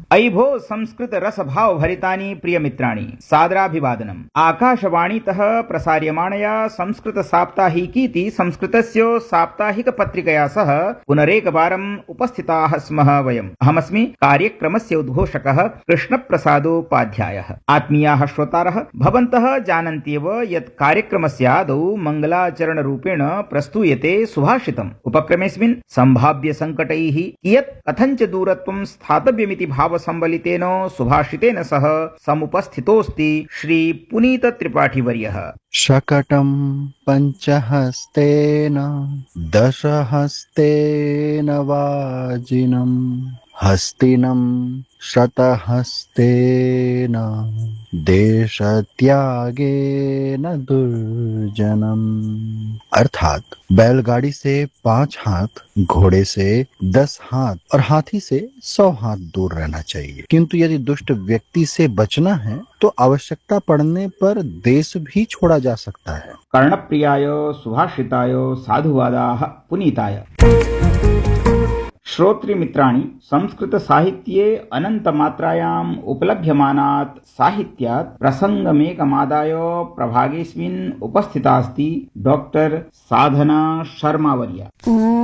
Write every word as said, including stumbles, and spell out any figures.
अयि भो संस्कृत रस भाव भरितानि प्रिय मित्राणि सादराभिवादनम्। आकाशवाणीतः प्रसार्यमाणया संस्कृत साप्ताहिकीति संस्कृतस्य साप्ताहिक पत्रिकया सह पुनरेकवारम् उपस्थिताः स्मः वयम्। अहमस्मि कार्यक्रमस्य उद्घोषकः कृष्णप्रसादोपाध्यायः। आत्मीयाः श्रोतारः, भवन्तः जानन्त्येव यत् कार्यक्रमस्य आदौ मङ्गलाचरणरूपेण प्रस्तूयते सुभाषितम्। उपक्रमेऽस्मिन् सम्भाव्य सङ्कटैः कियत् कथञ्च दूरत्वं स्थातव्यमिति भावसम्बलितेन सुभाषितेन सह समुपस्थितोऽस्ति श्री पुनीत त्रिपाठीवर्यः। शकटं पञ्चहस्तेन दशहस्तेन वाजिनं हस्तिनं शतहस्तेन देशत्यागेन दुर्जनम्। अर्थात बैलगाड़ी से पांच हाथ, घोड़े से दस हाथ और हाथी से सौ हाथ दूर रहना चाहिए, किंतु यदि दुष्ट व्यक्ति से बचना है तो आवश्यकता पड़ने पर देश भी छोड़ा जा सकता है। कर्णप्रियाय सुभाषिताय साधुवादाः पुनीताय। श्रोतृमित्राणि, संस्कृत साहित्ये अनन्तमात्रायाम् उपलभ्यमानात् साहित्यात् प्रसङ्गमेकमादाय प्रभागेऽस्मिन् उपस्थिता अस्ति डॉक्टर साधना शर्मावर्या।